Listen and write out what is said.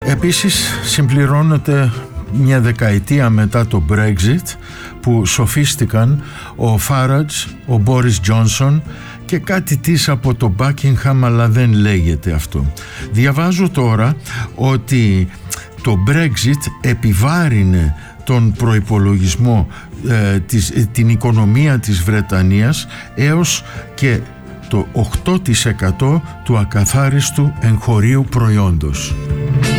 Επίσης συμπληρώνεται μια δεκαετία μετά το Brexit που σοφίστηκαν ο Farage, ο Μπόρις Τζόνσον και κάτι της από το Buckingham, αλλά δεν λέγεται αυτό. Διαβάζω τώρα ότι το Brexit επιβάρυνε τον προϋπολογισμό, την οικονομία της Βρετανίας έως και το 8% του ακαθάριστου εγχωρίου προϊόντος.